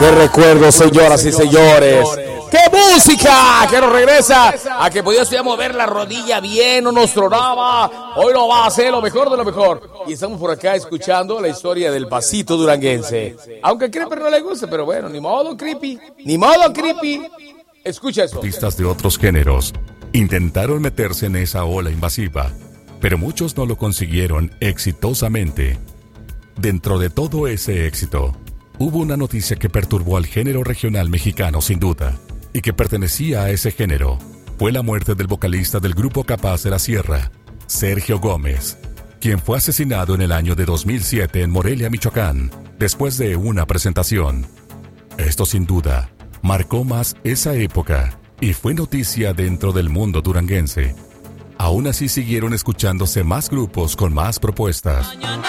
De recuerdo, señoras y señores. ¡Qué música! Que nos regresa a que podías ya mover la rodilla bien, no nos tronaba. Hoy lo va a hacer lo mejor de lo mejor. Y estamos por acá escuchando la historia del pasito duranguense. Aunque a Creeper no le guste, pero bueno, ni modo, Creepy. Ni modo, Creepy. Escucha eso. Artistas de otros géneros intentaron meterse en esa ola invasiva, pero muchos no lo consiguieron exitosamente. Dentro de todo ese éxito, hubo una noticia que perturbó al género regional mexicano sin duda, y que pertenecía a ese género. Fue la muerte del vocalista del grupo Capaz de la Sierra, Sergio Gómez, quien fue asesinado en el año de 2007 en Morelia, Michoacán, después de una presentación. Esto sin duda marcó más esa época y fue noticia dentro del mundo duranguense. Aún así siguieron escuchándose más grupos con más propuestas.